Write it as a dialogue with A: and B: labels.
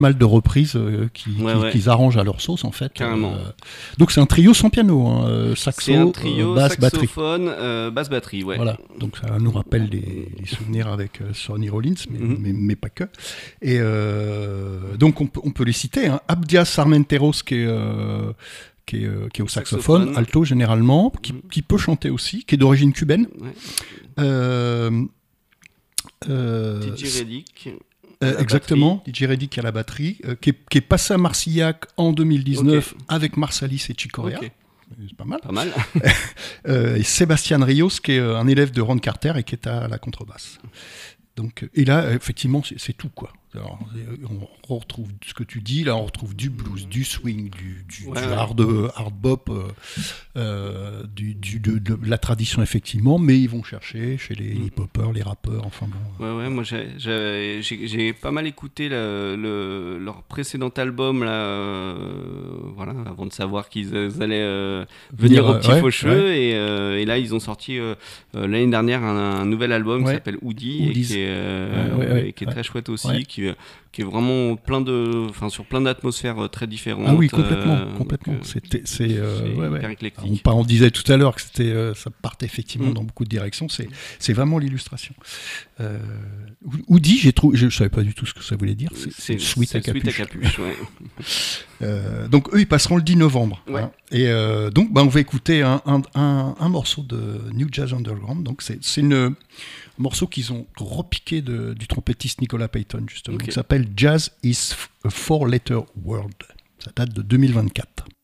A: mal de reprises qu'ils arrangent à leur sauce en fait.
B: Carrément.
A: Donc c'est un trio sans piano, hein, saxo,
B: c'est un trio,
A: basse,
B: saxophone, basse, batterie, ouais.
A: Voilà, donc ça nous rappelle les souvenirs avec Sonny Rollins, mais pas que. Et donc on peut les citer, hein. Abdias Armenteros qui est au saxophone, alto généralement, qui peut chanter aussi, qui est d'origine cubaine.
B: Ouais. DJ Reddick.
A: Exactement, DJ Reddick à la batterie, qui est passé à Marcillac en 2019 avec Marsalis et Chicorea. Okay. C'est pas mal.
B: Pas mal.
A: Et Sébastien Rios, qui est un élève de Ron Carter et qui est à la contrebasse. Donc, et là, effectivement, c'est tout, quoi. Alors, on retrouve ce que tu dis, là, on retrouve du blues, du swing, du hard bop, de la tradition, effectivement, mais ils vont chercher chez les hip-hoppers, les rappeurs, enfin bon.
B: Ouais, moi j'ai pas mal écouté leur précédent album, là, voilà, avant de savoir qu'ils allaient venir au Petit Faucheux, et là, ils ont sorti l'année dernière un nouvel album qui s'appelle Hoodie, et qui est très chouette aussi, qui est vraiment sur plein d'atmosphères très différentes.
A: Ah oui, complètement. C'est
B: hyper éclectique.
A: On disait tout à l'heure que ça partait effectivement dans beaucoup de directions. C'est vraiment l'illustration. Hoodie, je savais pas du tout ce que ça voulait dire. C'est Sweet à capuche.
B: Ouais.
A: Donc eux, ils passeront le 10 novembre.
B: Ouais.
A: Hein. Et donc, on va écouter un morceau de New Jazz Underground. Donc c'est un morceau qu'ils ont repiqué du trompettiste Nicolas Payton, justement. Okay. Qui s'appelle Jazz is a Four-Letter Word. Ça date de 2024.